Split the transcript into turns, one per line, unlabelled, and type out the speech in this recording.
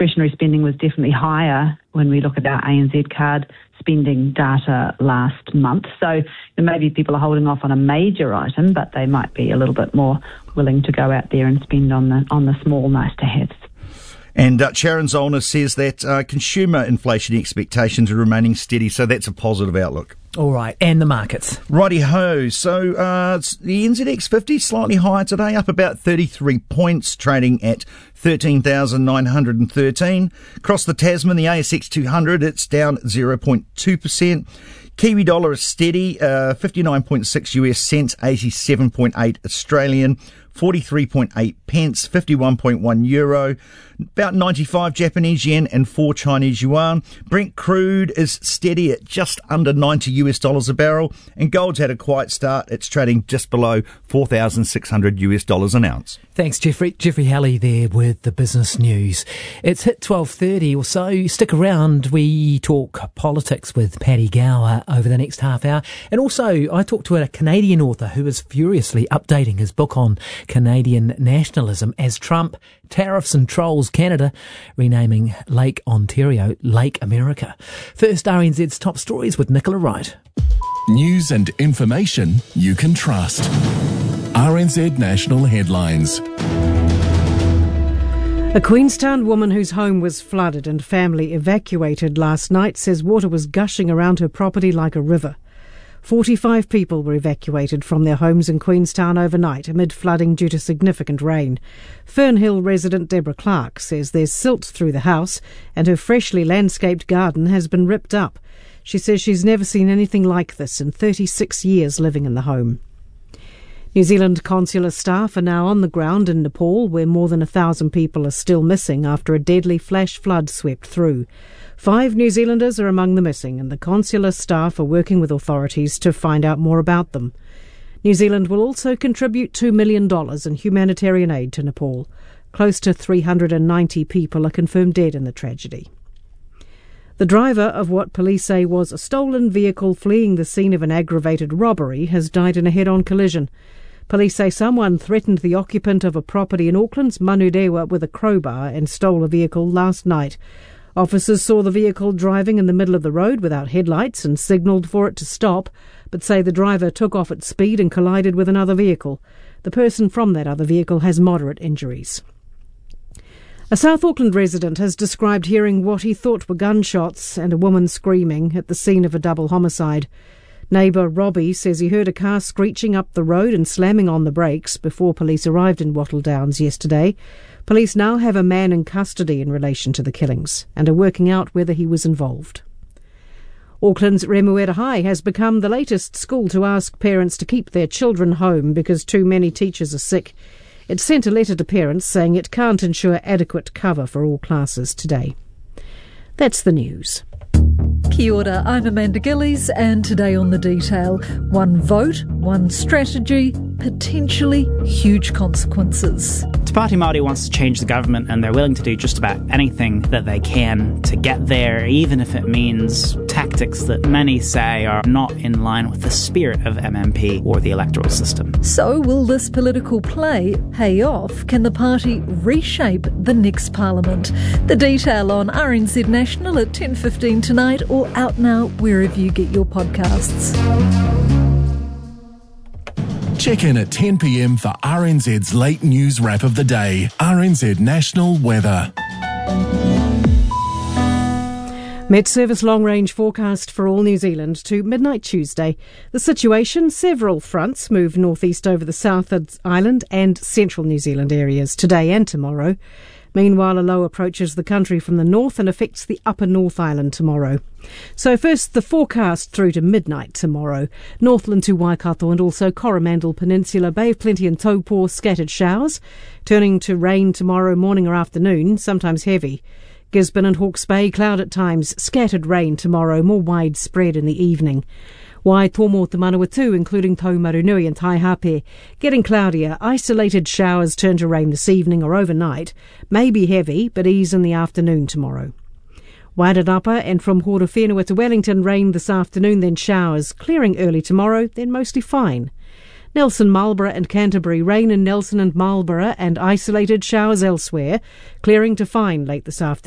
discretionary spending was definitely higher when we look at our ANZ card spending data last month. So maybe people are holding off on a major item, but they might be a little bit more willing to go out there and spend on the small nice-to-haves.
And Sharon Zollner says that consumer inflation expectations are remaining steady, so that's a positive outlook.
All right, and the markets.
Righty-ho. So the NZX 50 slightly higher today, up about 33 points, trading at 13,913. Across the Tasman, the ASX 200, it's down 0.2%. Kiwi dollar is steady, 59.6 US cents, 87.8 Australian, 43.8 pence, 51.1 euro, about 95 Japanese yen and 4 Chinese yuan. Brent crude is steady at just under $90 US a barrel, and gold's had a quiet start. It's trading just below $4,600 US an ounce.
Thanks, Jeffrey. Jeffrey Halley there with the business news. It's hit 12:30 or so. Stick around. We talk politics with Paddy Gower over the next half hour. And also, I talked to a Canadian author who is furiously updating his book on Canadian nationalism as Trump, tariffs and trolls Canada, renaming Lake Ontario Lake America. First, RNZ's top stories with Nicola Wright.
News and information you can trust. RNZ National Headlines.
A Queenstown woman whose home was flooded and family evacuated last night says water was gushing around her property like a river. 45 people were evacuated from their homes in Queenstown overnight amid flooding due to significant rain. Fernhill resident Deborah Clark says there's silt through the house and her freshly landscaped garden has been ripped up. She says she's never seen anything like this in 36 years living in the home. New Zealand consular staff are now on the ground in Nepal, where more than 1,000 people are still missing after a deadly flash flood swept through. 5 New Zealanders are among the missing, and the consular staff are working with authorities to find out more about them. New Zealand will also contribute $2 million in humanitarian aid to Nepal. Close to 390 people are confirmed dead in the tragedy. The driver of what police say was a stolen vehicle fleeing the scene of an aggravated robbery has died in a head-on collision. Police say someone threatened the occupant of a property in Auckland's Manurewa with a crowbar and stole a vehicle last night. Officers saw the vehicle driving in the middle of the road without headlights and signalled for it to stop, but say the driver took off at speed and collided with another vehicle. The person from that other vehicle has moderate injuries. A South Auckland resident has described hearing what he thought were gunshots and a woman screaming at the scene of a double homicide. Neighbour Robbie says he heard a car screeching up the road and slamming on the brakes before police arrived in Wattle Downs yesterday. Police now have a man in custody in relation to the killings and are working out whether he was involved. Auckland's Remuera High has become the latest school to ask parents to keep their children home because too many teachers are sick. It sent a letter to parents saying it can't ensure adequate cover for all classes today. That's the news.
Kia ora, I'm Amanda Gillies, and today on The Detail, one vote, one strategy, potentially huge consequences.
Te Pāti Māori wants to change the government, and they're willing to do just about anything that they can to get there, even if it means tactics that many say are not in line with the spirit of MMP or the electoral system.
So will this political play pay off? Can the party reshape the next parliament? The Detail on RNZ National at 10:15 tonight, or out now wherever you get your podcasts.
Check in at 10 p.m. for RNZ's late news wrap of the day. RNZ National Weather.
Met Service long-range forecast for all New Zealand to midnight Tuesday. The situation, several fronts move northeast over the South Island and central New Zealand areas today and tomorrow. Meanwhile, a low approaches the country from the north and affects the upper North Island tomorrow. So first, the forecast through to midnight tomorrow. Northland to Waikato and also Coromandel Peninsula, Bay of Plenty and Taupo, scattered showers, turning to rain tomorrow morning or afternoon, sometimes heavy. Gisborne and Hawke's Bay, cloud at times, scattered rain tomorrow, more widespread in the evening. Waitomo to Manawatu, including Taumarunui and Taihape, getting cloudier. Isolated showers turn to rain this evening or overnight. May be heavy, but ease in the afternoon tomorrow. Wairarapa and from Horowhenua to Wellington, rain this afternoon, then showers. Clearing early tomorrow, then mostly fine. Nelson, Marlborough and Canterbury, rain in Nelson and Marlborough and isolated showers elsewhere. Clearing to fine late this afternoon.